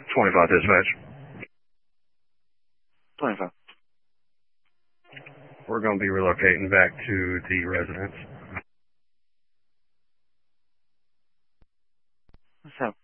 25 dispatch. 25. We're going to be relocating back to the residence. What's up?